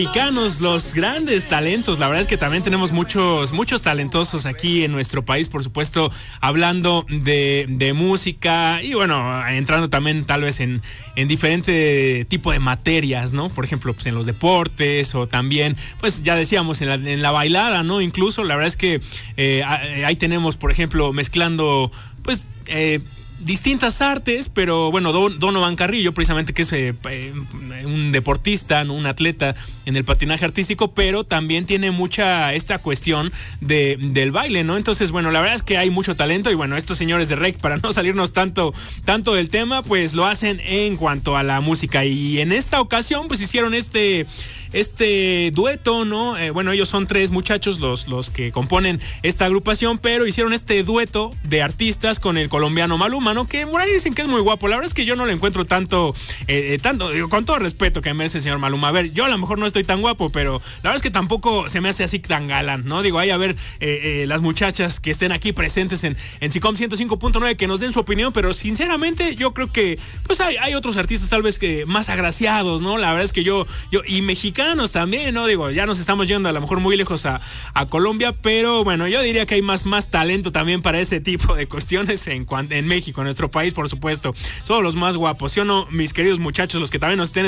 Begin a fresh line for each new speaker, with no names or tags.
Mexicanos, los grandes talentos. La verdad es que también tenemos muchos talentosos aquí en nuestro país, por supuesto, hablando de música y bueno, entrando también tal vez en diferente tipo de materias, ¿no? Por ejemplo, pues en los deportes o también, pues ya decíamos, en la bailada, ¿no? Incluso la verdad es que ahí tenemos, por ejemplo, mezclando, pues, distintas artes, pero bueno, Donovan Carrillo, precisamente, que es un deportista, ¿no? Un atleta en el patinaje artístico, pero también tiene mucha esta cuestión del baile, ¿no? Entonces, bueno, la verdad es que hay mucho talento y bueno, estos señores de REC, para no salirnos tanto del tema, pues lo hacen en cuanto a la música y en esta ocasión, pues hicieron este dueto, ¿no? Bueno, ellos son 3 muchachos los que componen esta agrupación, pero hicieron este dueto de artistas con el colombiano Maluma, ¿no? Que por ahí dicen que es muy guapo. La verdad es que yo no le encuentro tanto, digo, con todo respeto que merece el señor Maluma. A ver, yo a lo mejor no estoy tan guapo, pero la verdad es que tampoco se me hace así tan galán, ¿no? Digo, ahí a ver las muchachas que estén aquí presentes en SICOM 105.9 que nos den su opinión, pero sinceramente yo creo que pues hay otros artistas tal vez que más agraciados, ¿no? La verdad es que yo y mexicanos también, ¿no? Digo, ya nos estamos yendo a lo mejor muy lejos a Colombia, pero bueno, yo diría que hay más talento también para ese tipo de cuestiones en México, en nuestro país, por supuesto. Son los más guapos, ¿sí o no, mis queridos muchachos, los que también nos estén